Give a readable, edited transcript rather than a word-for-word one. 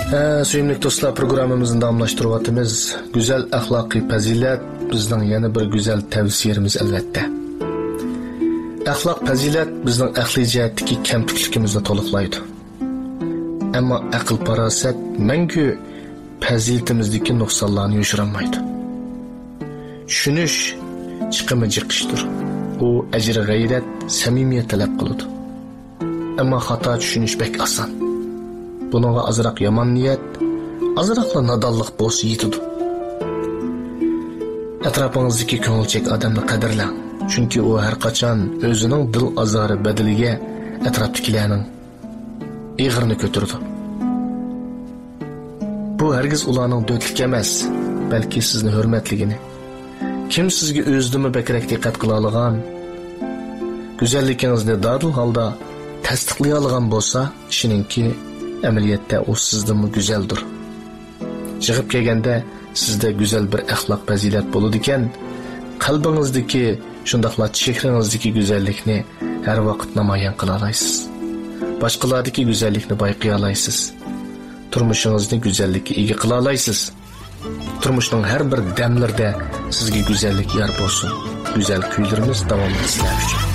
Suyumlik dostlar, programımızın davamlaştırıvatımız güzel ahlaki fazilet bizning yana bir güzel tavsiyemiz albatta. Ahlak fazilet bizning aqliy jihatdagi kamtikligimizni to'liqlaydi. Ammo aql farosat mangu fazilatimizdagi nuqsonlarni yoshirolmaydi. Tushunish chiqimi jiqishdir. U ajr g'ayrat, samimiyat talab qiladi. Ammo xato tushunish bek oson. Bununla azraq yomon niyat, azraqla nadonlik bo'lsa yetadi. Atrofingizdagi ko'ngilchak odamni qadrlang, chunki u har qachon o'zining dil azori badaliga atrofdagilarning ig'irini ko'tardi. Bu hargiz ularning do'stlik emas, balki sizni hurmatligini. Kim sizga o'zidimi bakrak diqqat qila olgan, go'zalligingizni dadil holda tasdiqlay olgan bo'lsa, ishiningki amaliyotda u sizdan go'zaldir. Chiqib kelganda sizda go'zal bir axloq fazilat bo'ladi ekan, qalbingizdagi shundaqla chehrangizdagi go'zallikni har vaqt namoyon qila olasiz. Boshqalardagi go'zallikni bayqay olasiz. Turmushingizni go'zallikka ega qila olasiz. Turmushning har bir damlarida sizga go'zallik yor bo'lsin. Go'zal kuylarimiz davom etsin.